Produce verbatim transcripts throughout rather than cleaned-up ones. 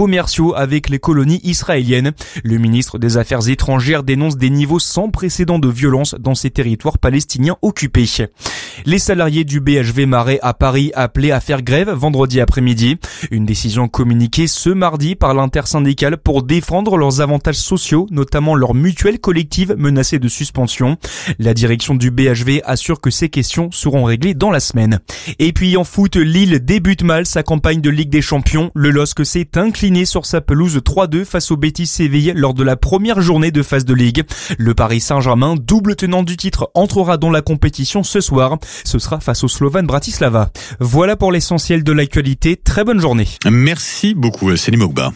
commerciaux avec les colonies israéliennes. Le ministre des Affaires étrangères dénonce des niveaux sans précédent de violence dans ces territoires palestiniens occupés. Les salariés du B H V Marais à Paris appelés à faire grève vendredi après-midi. Une décision communiquée ce mardi par l'intersyndicale pour défendre leurs avantages sociaux, notamment leur mutuelle collective menacée de suspension. La direction du B H V assure que ces questions seront réglées dans la semaine. Et puis en foot, Lille débute mal sa campagne de Ligue des Champions. Le L O S C s'est incliné sur sa pelouse trois deux face au Betis Séville lors de la première journée de phase de Ligue. Le Paris Saint-Germain, double tenant du titre, entrera dans la compétition ce soir. Ce sera face au Slovan Bratislava. Voilà pour l'essentiel de l'actualité. Très bonne journée. Merci beaucoup, Céline Mogba.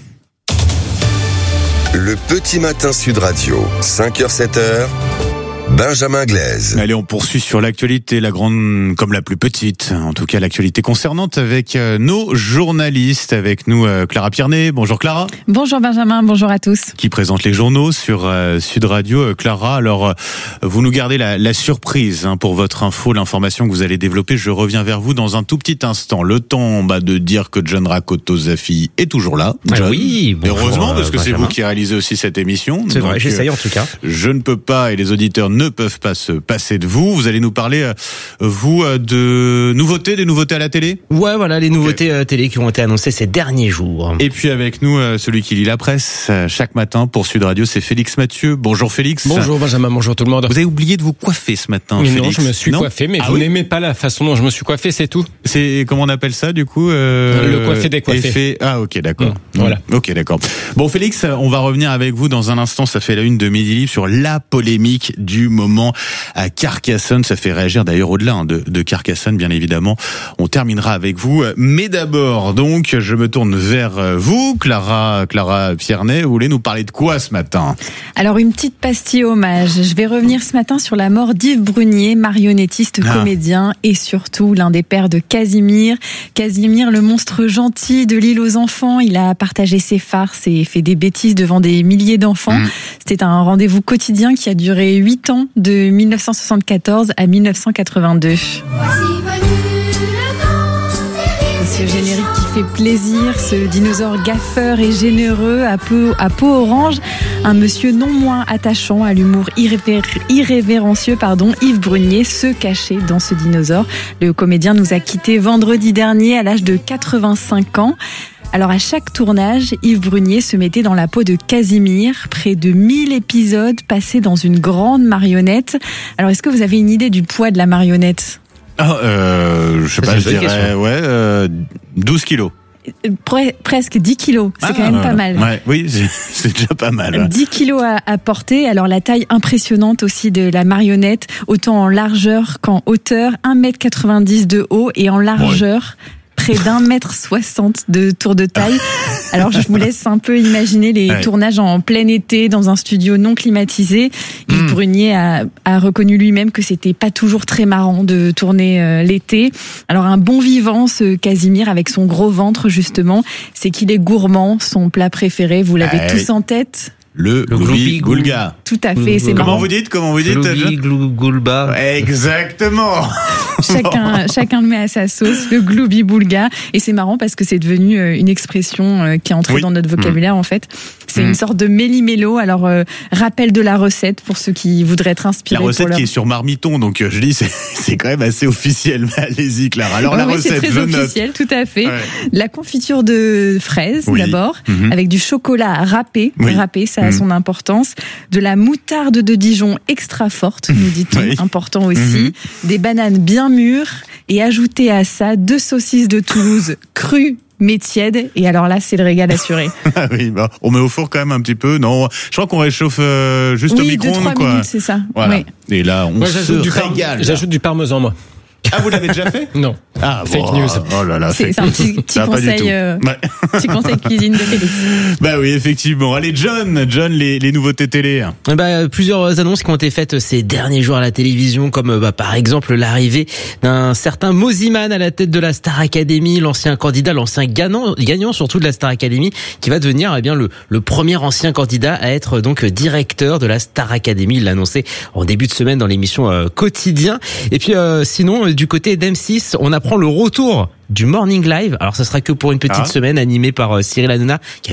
Le petit matin Sud Radio, cinq heures sept heures. Benjamin Glaise. Allez, on poursuit sur l'actualité, la grande comme la plus petite, en tout cas l'actualité concernante avec nos journalistes. Avec nous Clara Pierné. Bonjour Clara. Bonjour Benjamin, bonjour à tous. Qui présente les journaux sur euh, Sud Radio. Clara, alors euh, vous nous gardez la, la surprise hein, pour votre info, l'information que vous allez développer. Je reviens vers vous dans un tout petit instant. Le temps bah, de dire que John Rakoto-Zafi est toujours là. John. Oui, bonjour, heureusement, parce que Benjamin. C'est vous qui réalisez aussi cette émission. C'est Donc, vrai, j'essaye en tout cas. Je ne peux pas, et les auditeurs ne peuvent pas se passer de vous. Vous allez nous parler, vous, de nouveautés, des nouveautés à la télé ? Ouais, voilà, les nouveautés okay. télé qui ont été annoncées ces derniers jours. Et puis avec nous, celui qui lit la presse chaque matin pour Sud Radio, c'est Félix Mathieu. Bonjour Félix. Bonjour Benjamin, bonjour tout le monde. Vous avez oublié de vous coiffer ce matin, mais Félix. Non, je me suis non coiffé, mais ah vous oui n'aimez pas la façon dont je me suis coiffé, c'est tout. C'est, comment on appelle ça du coup euh, Le coiffé décoiffé. Effet... Ah ok, d'accord. Mmh, voilà. Ok, d'accord. Bon Félix, on va revenir avec vous dans un instant. Ça fait la une de Midi Libre sur la polémique du moment à Carcassonne. Ça fait réagir d'ailleurs au-delà hein, de, de Carcassonne, bien évidemment. On terminera avec vous. Mais d'abord, donc, je me tourne vers vous, Clara, Clara Pierné. Vous voulez nous parler de quoi ce matin ? Alors, une petite pastille hommage. Je vais revenir ce matin sur la mort d'Yves Brunier, marionnettiste, ah. comédien et surtout l'un des pères de Casimir. Casimir, le monstre gentil de l'île aux enfants. Il a partagé ses farces et fait des bêtises devant des milliers d'enfants. Mmh. C'était un rendez-vous quotidien qui a duré huit ans, de mille neuf cent soixante-quatorze à mille neuf cent quatre-vingt-deux. Ce générique qui fait plaisir, ce dinosaure gaffeur et généreux à peau, à peau orange, un monsieur non moins attachant à l'humour irrévér- irrévérencieux, pardon, Yves Brunier se cachait dans ce dinosaure. Le comédien nous a quittés vendredi dernier à l'âge de quatre-vingt-cinq ans. Alors à chaque tournage, Yves Brunier se mettait dans la peau de Casimir, près de mille épisodes passés dans une grande marionnette. Alors est-ce que vous avez une idée du poids de la marionnette ? Ah, euh, je sais Ça, pas, je dirais, ouais, euh, douze kilos. Pre- presque dix kilos, c'est ah, quand même pas mal. Ouais, oui, c'est, c'est déjà pas mal. Ouais. dix kilos à, à porter, alors la taille impressionnante aussi de la marionnette, autant en largeur qu'en hauteur, un mètre quatre-vingt-dix de haut et en largeur... Ouais. Près d'un mètre soixante de tour de taille. Alors je vous laisse un peu imaginer les ouais. tournages en plein été dans un studio non climatisé. Yves mmh. Brunier a, a reconnu lui-même que c'était pas toujours très marrant de tourner euh, l'été. Alors un bon vivant, ce Casimir avec son gros ventre justement, c'est qu'il est gourmand. Son plat préféré, vous l'avez hey. tous en tête. Le, le Gloubi Goulga. Tout à fait, c'est Comment marrant. vous dites Comment vous dites Gloubi Goulba. Exactement. Chacun, chacun le met à sa sauce, le Gloubi Boulga. Et c'est marrant parce que c'est devenu une expression qui est entrée oui. dans notre vocabulaire mmh. en fait. C'est mmh. une sorte de méli-mélo. Alors, euh, rappel de la recette pour ceux qui voudraient être inspirés. La recette pour leur... qui est sur Marmiton, donc je dis, c'est, c'est quand même assez officiel. Mais allez-y, Clara. Alors, oui, la oui, recette, c'est très officiel, note. tout à fait. Ouais. La confiture de fraises, oui. d'abord, mmh. avec du chocolat râpé. Oui. Râpé, ça a mmh. son importance. De la moutarde de Dijon extra forte, nous dit-on, oui. important aussi. Mmh. Des bananes bien mûres. Et ajouter à ça deux saucisses de Toulouse crues mais tièdes. Et alors là, c'est le régal assuré. Ah oui, bah, on met au four quand même un petit peu. Non, je crois qu'on réchauffe euh, juste oui, au micro-ondes. Oui, deux, trois minutes, c'est ça. Voilà. Oui. Et là, on moi, se j'ajoute du régale. Par... J'ajoute du parmesan, moi. Ah, vous l'avez déjà fait ? Non. Ah, fake bon, news. Oh là là, c'est, c'est un petit, petit conseil, euh, ouais. petit conseil cuisine de Félix. Bah oui, effectivement. Allez, John, John, les, les nouveautés télé. Bah, plusieurs annonces qui ont été faites ces derniers jours à la télévision, comme bah, par exemple l'arrivée d'un certain Moziman à la tête de la Star Academy, l'ancien candidat, l'ancien gagnant, gagnant surtout de la Star Academy, qui va devenir eh bien le, le premier ancien candidat à être donc directeur de la Star Academy. Il l'a annoncé en début de semaine dans l'émission euh, Quotidien. Et puis euh, sinon, du côté d'M six, on apprend le retour du Morning Live. Alors, ça sera que pour une petite ah. semaine, animé par Cyril Hanouna, qui